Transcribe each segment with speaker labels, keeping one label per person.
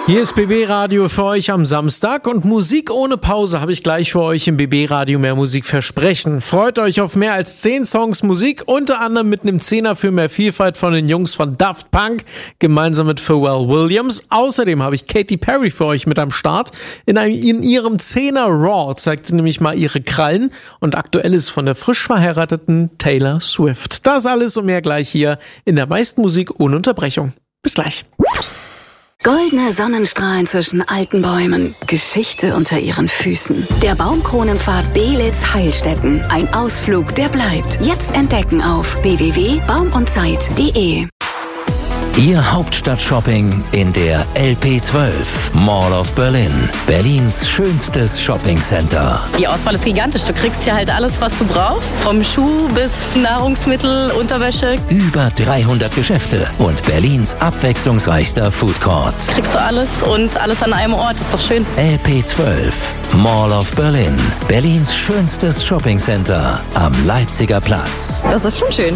Speaker 1: Hier ist BB Radio für euch am Samstag und Musik ohne Pause habe ich gleich für euch im BB Radio Mehr Musik versprechen. Freut euch auf mehr als 10 Songs Musik, unter anderem mit einem 10er für mehr Vielfalt von den Jungs von Daft Punk, gemeinsam mit Pharrell Williams. Außerdem habe ich Katy Perry für euch mit am Start. In ihrem 10er Raw zeigt sie nämlich mal ihre Krallen und aktuell ist von der frisch verheirateten Taylor Swift. Das alles und mehr gleich hier in der meisten Musik ohne Unterbrechung. Bis gleich.
Speaker 2: Goldene Sonnenstrahlen zwischen alten Bäumen, Geschichte unter ihren Füßen. Der Baumkronenpfad Belitz-Heilstätten. Ein Ausflug, der bleibt. Jetzt entdecken auf www.baumundzeit.de.
Speaker 3: Ihr Hauptstadt-Shopping in der LP12 Mall of Berlin. Berlins schönstes Shoppingcenter.
Speaker 4: Die Auswahl ist gigantisch. Du kriegst hier halt alles, was du brauchst. Vom Schuh bis Nahrungsmittel, Unterwäsche.
Speaker 3: Über 300 Geschäfte und Berlins abwechslungsreichster Foodcourt.
Speaker 4: Kriegst du alles und alles an einem Ort. Ist doch schön.
Speaker 3: LP12 Mall of Berlin. Berlins schönstes Shoppingcenter am Leipziger Platz.
Speaker 4: Das ist schon schön.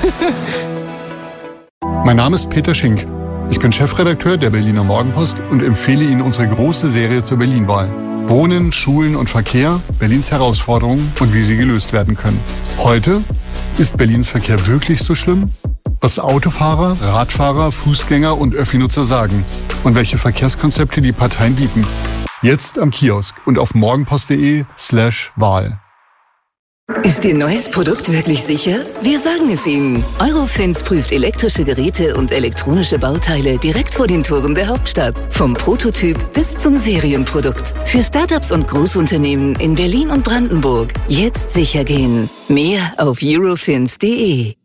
Speaker 5: Mein Name ist Peter Schink. Ich bin Chefredakteur der Berliner Morgenpost und empfehle Ihnen unsere große Serie zur Berlin-Wahl. Wohnen, Schulen und Verkehr, Berlins Herausforderungen und wie sie gelöst werden können. Heute: Ist Berlins Verkehr wirklich so schlimm? Was Autofahrer, Radfahrer, Fußgänger und Öffi-Nutzer sagen und welche Verkehrskonzepte die Parteien bieten. Jetzt am Kiosk und auf morgenpost.de/Wahl.
Speaker 2: Ist Ihr neues Produkt wirklich sicher? Wir sagen es Ihnen. Eurofins prüft elektrische Geräte und elektronische Bauteile direkt vor den Toren der Hauptstadt. Vom Prototyp bis zum Serienprodukt. Für Startups und Großunternehmen in Berlin und Brandenburg. Jetzt sicher gehen. Mehr auf eurofins.de.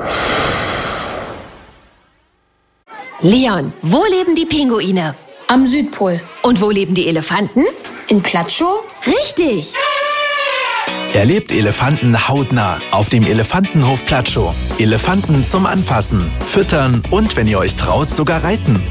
Speaker 6: Leon, wo leben die Pinguine?
Speaker 7: Am Südpol.
Speaker 6: Und wo leben die Elefanten?
Speaker 7: In Platschow?
Speaker 6: Richtig!
Speaker 8: Erlebt Elefanten hautnah auf dem Elefantenhof Platschow. Elefanten zum Anfassen, Füttern und, wenn ihr euch traut, sogar reiten.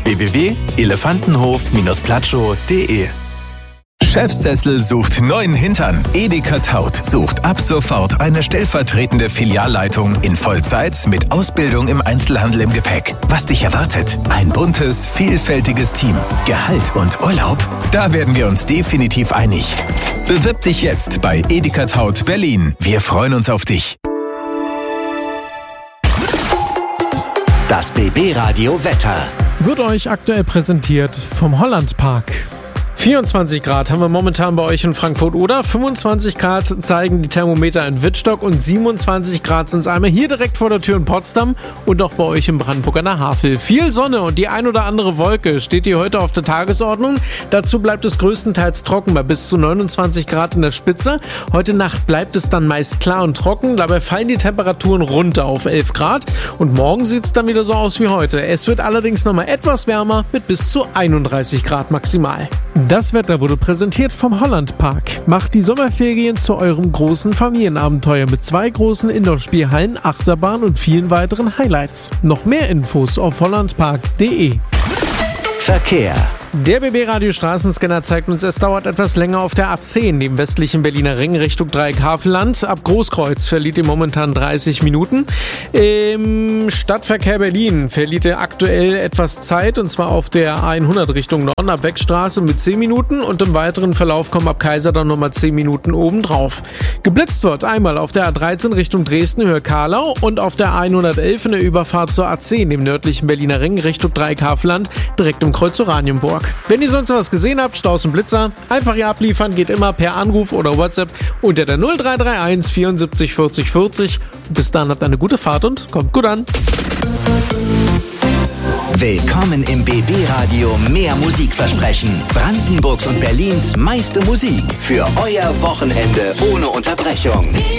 Speaker 8: www.elefantenhof-platschow.de. Chefsessel sucht neuen Hintern. Edeka Taut sucht ab sofort eine stellvertretende Filialleitung in Vollzeit mit Ausbildung im Einzelhandel im Gepäck. Was dich erwartet? Ein buntes, vielfältiges Team. Gehalt und Urlaub? Da werden wir uns definitiv einig. Bewirb dich jetzt bei Edeka Taut Berlin. Wir freuen uns auf dich.
Speaker 3: Das BB Radio Wetter
Speaker 1: wird euch aktuell präsentiert vom Hollandpark. 24 Grad haben wir momentan bei euch in Frankfurt oder 25 Grad zeigen die Thermometer in Wittstock und 27 Grad sind es einmal hier direkt vor der Tür in Potsdam und auch bei euch in Brandenburg an der Havel. Viel Sonne und die ein oder andere Wolke steht hier heute auf der Tagesordnung. Dazu bleibt es größtenteils trocken bei bis zu 29 Grad in der Spitze. Heute Nacht bleibt es dann meist klar und trocken, dabei fallen die Temperaturen runter auf 11 Grad und morgen sieht es dann wieder so aus wie heute. Es wird allerdings nochmal etwas wärmer mit bis zu 31 Grad maximal. Das Wetter wurde präsentiert vom Hollandpark. Macht die Sommerferien zu eurem großen Familienabenteuer mit 2 großen Indoor-Spielhallen, Achterbahn und vielen weiteren Highlights. Noch mehr Infos auf hollandpark.de.
Speaker 3: Verkehr.
Speaker 1: Der BB-Radio Straßenscanner zeigt uns, es dauert etwas länger auf der A10, dem westlichen Berliner Ring Richtung Dreieck-Havelland. Ab Großkreuz verliert ihr momentan 30 Minuten. Im Stadtverkehr Berlin verliert ihr aktuell etwas Zeit, und zwar auf der A100 Richtung Norden ab Beckstraße mit 10 Minuten und im weiteren Verlauf kommen ab Kaiser dann nochmal 10 Minuten obendrauf. Geblitzt wird einmal auf der A13 Richtung Dresden Höhe Karlau und auf der A111 in der Überfahrt zur A10, dem nördlichen Berliner Ring Richtung Dreieck-Havelland, direkt im Kreuz Oranienburg. Wenn ihr sonst was gesehen habt, Staus und Blitzer, einfach hier abliefern, geht immer per Anruf oder WhatsApp unter der 0331 74 40 40. Bis dann habt eine gute Fahrt und kommt gut an.
Speaker 3: Willkommen im BB Radio Mehr Musikversprechen. Brandenburgs und Berlins meiste Musik für euer Wochenende ohne Unterbrechung.